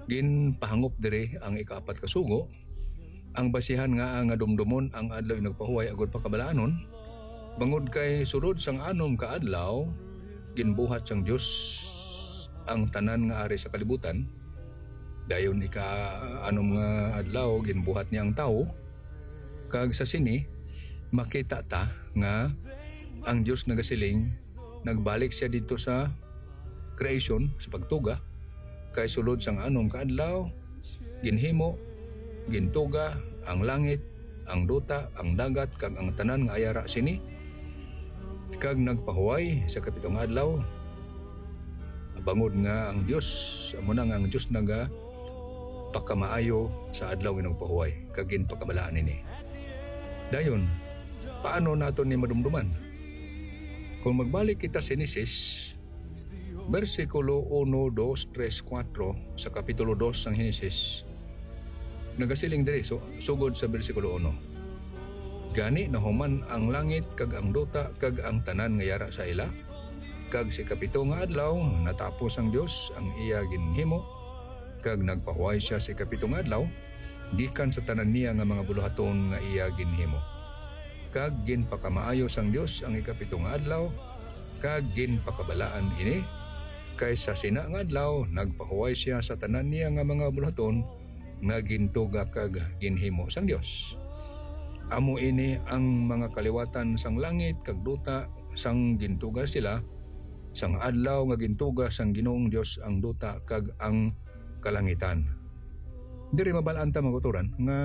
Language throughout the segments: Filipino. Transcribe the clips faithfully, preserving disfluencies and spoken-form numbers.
Ginpahangop diri ang ikaapat ka sugo, ang basihan nga nga dumdumon ang adlaw nagpahuway agud pakabalaanon, bangod kay sulod sang anom ka adlaw ginbuhat sang Dios ang tanan nga ari sa kalibutan. Dayon ika anom nga adlaw ginbuhat niya ang tawo, kag sa sini makita ta nga ang Dios nagasiling nagbalik siya dito sa creation, sa pagtuga, kay sulod sang anom ka adlaw ginhimo, gintuga ang langit, ang duta, ang dagat kag ang tanan nga ayara sini, kag nagpahuway sa kapitong adlaw. Bangod nga ang Dios amo na nga ang Dios naga pakamaayo sa adlaw nga nagpahuway kag ginpakabalaan ini. Dayon paano nato ni madumduman? Kung magbalik kita sa Genesis versikulo one, two, three, four sa kapitulo two sang Genesis, nagasiling diri so, sugod sa versikulo one. Gani nahuman ang langit kag ang duta kag ang tanan nga yara sa ila, kag si kapito nga adlaw natapos ang Dios ang iya ginhimo, kag nagpahuway siya si kapito nga adlaw gikan sa tanan niya nga mga buluhaton nga iya ginhimo. Kag ginpakamaayo sang Dios ang ikapito nga adlaw kag ginpakabalaan ini, kaysa sina nga adlaw nagpahuway siya sa tanan niya nga mga buluhaton nga gintuga kag ginhimo sang Dios. Amo ini ang mga kaliwatan sang langit kag duta sang gintuga sila, sang adlaw nga gintuga sang Ginoong Dios ang duta kag ang kalangitan. Diri mabalaan ta mga kauturan nga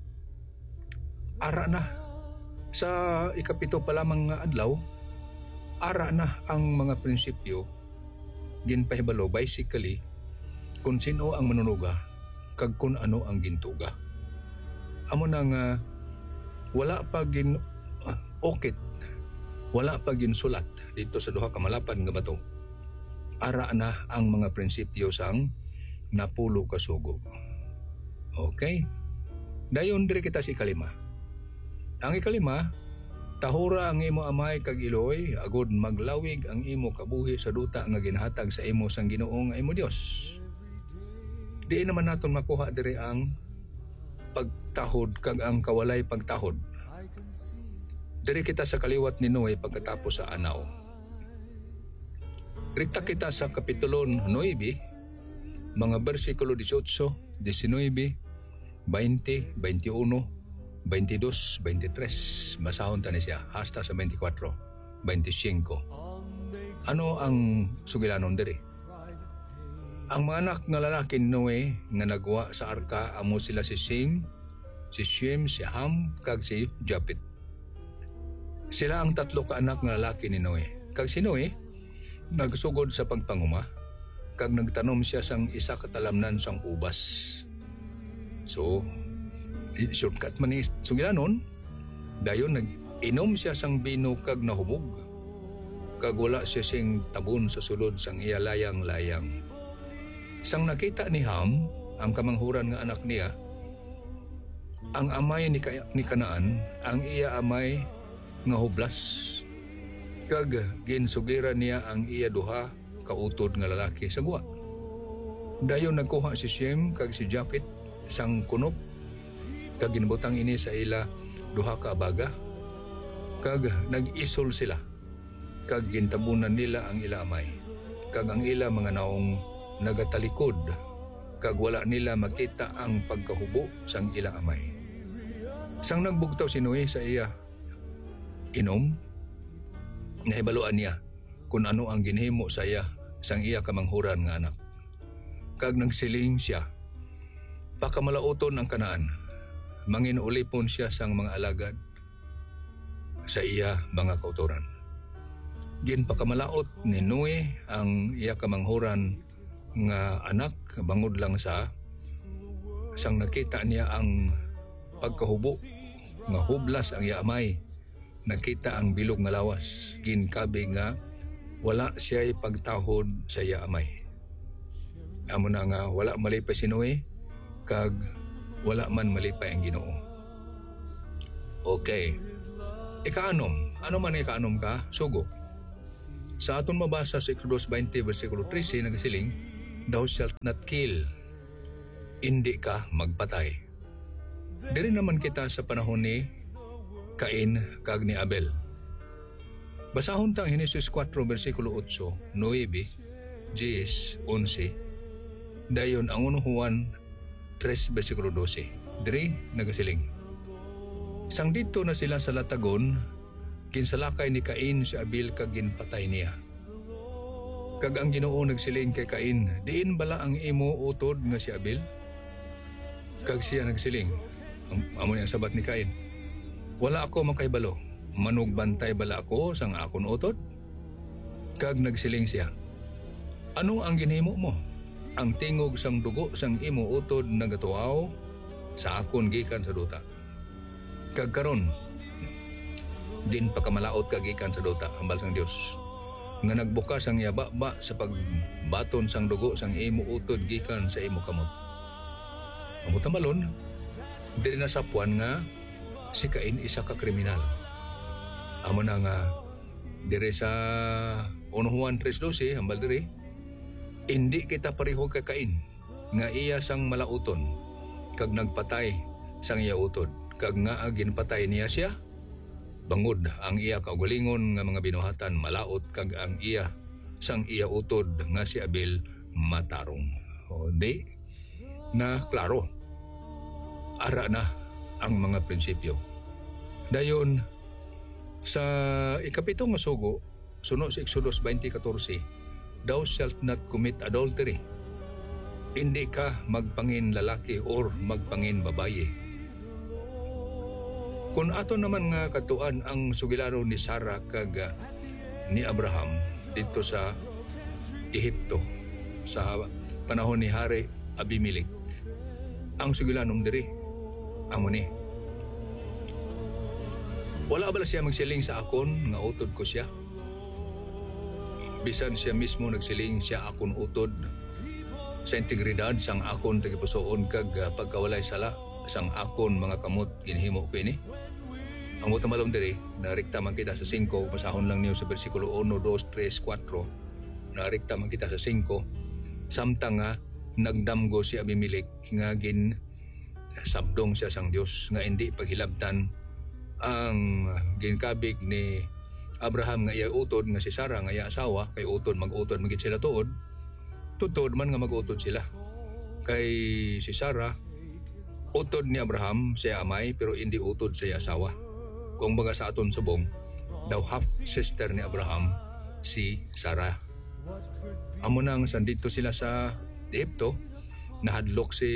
ara na sa ikapito pa lamang nga adlaw, ara na ang mga prinsipyo ginpahibalo basically kung sino ang manunuga kag kung ano ang gintuga. Amo na nga wala pa gin uh, okit, wala pa gin sulat dito sa duha ka malapad nga bato. Ara na ang mga prinsipyo sang napulo ka sugo. Okay? Dayon diri kita sa ikalima. Ang ikalima, tahura ang imo amay kag iloy agud maglawig ang imo kabuhi sa duta nga ginhatag sa imo sang Ginoo nga imo Dios. Di naman naton makuha diri ang pagtahod kag ang kawalay pagtahod. Diri kita sa kaliwat ni Noe pagkatapos sa anaw. Rita kita sa kapitulo nine, mga bersikulo eighteen, nineteen, twenty, twenty-one, twenty-two, twenty-three. Masahon ta ni siya hasta sa twenty-four, twenty-five. Ano ang sugilanon diri? Ang mga anak nga lalaki ni Noe nga nagwa sa arka amo sila si Shem, si Shem, si Ham, kag si Japet. Sila ang tatlo ka anak nga lalaki ni Noe. Kag si Noe nagsugod sa pagpanguma, kag nagtanom siya sang isa ka talamnan sang ubas. So, shortcut man ni sugilanon, dayon nag-inom siya sang bino kag nahubog, kag wala siya sing tabon sa sulod sang iya layang-layang. Sang nakita ni Ham, ang kamanghuran nga anak niya, ang amay ni, Ka- ni Kanaan, ang iya amay nga hublas, kag ginsugira niya ang iya duha kautod nga lalaki sa guwa. Dayon nagkuha si Shem kag si Japet sang kunop, kag ginbutang ini sa ila duha ka abaga, kag nag-isol sila, kag gintabunan nila ang ila amay, kag ang ila mga naong nagatalikod, kag wala nila makita ang pagkahubo sang ila amay. Sang nagbugtaw si Noe sa iya inom, nahibaluan niya kung ano ang ginhimo sa iya sang iya kamanghuran nga anak. Kag nagsiling siya, pakamalauton ang Kanaan, manginulipon siya sang mga alagad sa iya mga kauturan. Ginpakamalaot ni Noe ang iya kamanghuran nga anak bangod lang sa sang nakita niya ang pagkahubo nga hublas ang iya amay, nakita ang bilog nga lawas, ginkabi nga wala siya pagtahod sa iya amay. Amo na nga wala malipay si Noe kag wala man malipay ang Ginoo. Okay, ikaanom, ano man ikaanom ka? Sugo. Sa aton mabasa sa Exodus twenty versikulo thirteen nagasiling, thou shalt not kill. hindi ka magpatay. Diri naman kita sa panahon ni Cain kag ni Abel. Basahon tang Henesis four versikulo eight, nine, ten, eleven. Dayon ang uno Juan three versikulo twelve. Diri nagasiling. Sang dito na sila sa latagon, kinsalakay ni Cain si Abel kag ginpatay niya. Kag ang Ginoo nagsiling kay Cain, diin bala ang imo utod nga si Abel? Kag siya nagsiling, amo ni ang sabat ni Cain, wala ako makahibalo, manugbantay bala ako sang akon utod? Kag nagsiling siya, ano ang ginhimo mo? Ang tingog sang dugo sang imo utod nagatuaw sa akon gikan sa duta. Kag karon, din pagkamalaot kag gikan sa duta, hambal sang Dios nga nagbukas ang yababa sa pagbaton sang dugo sang imo utod gikan sa imo kamot. Amo tamalon, diri na sapuan nga si Cain isa ka kriminal. Amo na nga diri sa uno Juan three twelve, hambal diri, hindi kita pareho kay Cain nga iya sang malauton kag nagpatay sang iya utod, kag nga ginpatay niya siya bangod ang iya kaugalingon nga mga binuhatan malaot, kag ang iya sang iya utod nga si Abel matarong. O di na klaro, ara na ang mga prinsipyo. Dayon sa ikapito nga sugo, suno sa Exodus twenty fourteen, thou shalt not commit adultery. Hindi ka magpangin lalaki or magpangin babaye. Kung ato naman nga katuan ang sugilano ni Sarah kag uh, ni Abraham dito sa Ehipto sa panahon ni Hari Abimelech, ang sugilanom diri amo ni, wala bala siya magsiling sa akon nga utod ko siya? Bisan siya mismo nagsiling siya akon utod sa integridad sang akon tagipusoon kag uh, pagkawalay sala sang akon mga kamot ginhimo ko ini. Ang utamalong diri, narikta man kita sa five, pasahon lang niyo sa versikulo one, two, three, four, narikta man kita sa five, samtang nga nagdamgo si Abimelech nga gin sabdong siya sang Dios nga hindi paghilabtan ang ginkabig ni Abraham nga iya utod nga si Sarah nga iya asawa, kay utod mag-utod magit sila tuod, tutod man nga mag-utod sila. Kay si Sarah utod ni Abraham siya amay pero hindi utod sa iya asawa. Kung baga sa aton subong, daw half sister ni Abraham si Sarah. Amo nang sandito sila sa Ehipto, nahadlok si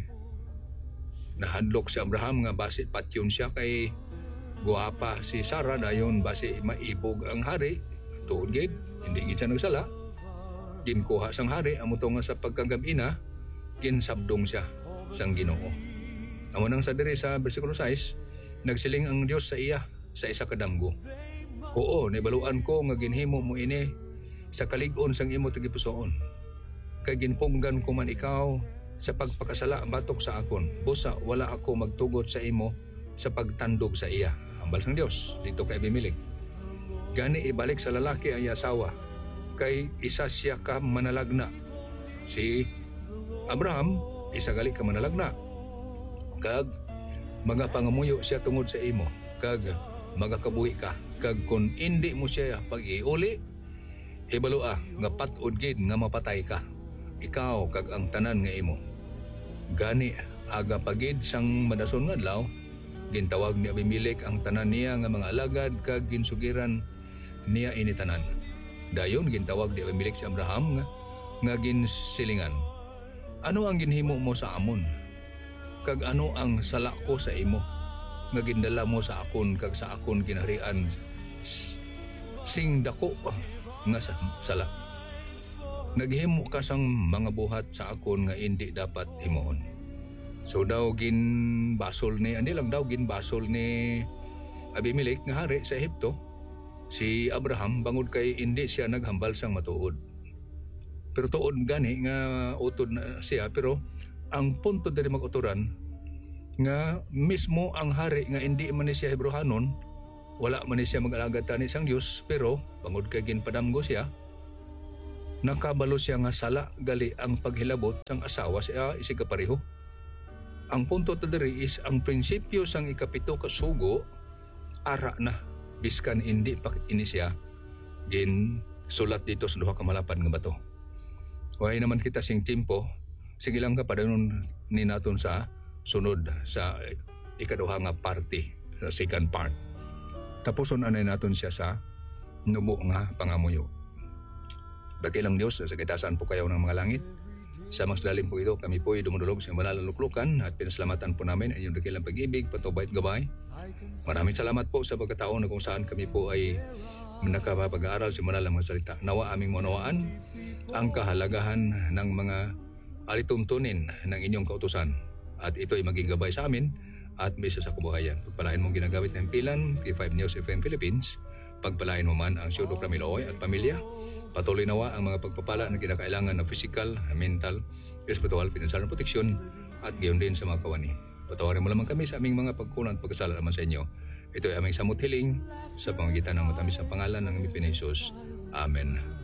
nahadlok si Abraham nga base patyon siya kay guwapa si Sarah, dayon base maibog ang hari tuod gid hindi gid siya nagsala. Ginkuha sang hari amo to nga sa pagkagab-ina ginsabdong siya sang Ginoo. Amo nang sa diri sa bersikulo six, nagsiling ang Dios sa iya sa isa ka damgo, oo, nibaluan ko nga ginhimo mo ini sa kalig-on sang imo tagipusoon, kay ginpunggan ko man ikaw sa pagpakasala batok sa akon, busa wala ako magtugot sa imo sa pagtandog sa iya. Hambal sang Dios dito kay Abimelech, gani ibalik sa lalaki ang iya asawa, kay isa siya ka manalagna. Si Abraham isa gali ka manalagna, kag mga pangamuyo siya tungod sa imo, kag magakabuhi ka, kag kung hindi mo siya pag-iuli, hibalua nga patod gid nga mapatay ka, ikaw kag ang tanan nga imo. Gani aga pagid sang madason nga adlaw, gintawag ni Abimelech ang tanan niya nga mga alagad kag ginsugiran niya ini tanan. Dayon gintawag ni Abimelech si Abraham nga, nga ginsilingan, ano ang ginhimo mo sa amon? Kag ano ang sala ko sa imo nga gindala mo sa akon kag sa akon ginaharian sing dako nga sa sala? Naghimo ka sang mga buhat sa akon nga hindi dapat himuon. So daw ginbasol ni, hindi lang daw ginbasol ni Abimelech nga hari sa Ehipto si Abraham bangod kay hindi siya naghambal sang matuod. Pero tuod gani nga utod na siya, pero ang punto diri mag-uturan nga mismo ang hari nga hindi man ni siya Hebrehanon, wala man ni siya mag-alagad tani sang Dios, pero bangod kay ginpadamgo siya, nakabalo siya nga sala gali ang paghilabot sang asawa siya isig kapareho. ang punto ta diri is ang prinsipyo sang ikapito ka sugo ara na biskan hindi pa ini siya gin sulat dito sa duha ka malapad nga bato. Way naman kita sing timpo, sige lang ka padanon ni naton sa sunod sa ikaduha nga party, sa second part. Tapuson anay naton siya sa nubo nga pangamuyo. Dakilang Diyos, sa kitasan po kayo ng mga langit. Sa mas lalim po ito, kami po ay dumudulog sa malalaluklukan at pinasalamatan po namin ang inyong dakilang pag-ibig, patubay at gabay. Maraming salamat po sa pagkataon na kung saan kami po ay nakapag-aaral sa manalang mga salita. Nawa aming manawaan ang kahalagahan ng mga alituntunin ng inyong kautusan. At ito ay maging gabay sa amin at mesa sa kabuhayan. Pagpalain mong ginagamit ng pilan, T five News F M Philippines. Pagpalain mo man ang Siyudok Ramiloy at pamilya. Patuloy nawa ang mga pagpapala na kinakailangan ng physical, mental, spiritual, financial na proteksyon at gayon din sa mga kawani. Patawarin mo lamang kami sa aming mga pagkunan at pagkasala naman sa inyo. Ito ay aming samot hiling sa pamagitan ng matamis na pangalan ng aming Pinasos. Amen.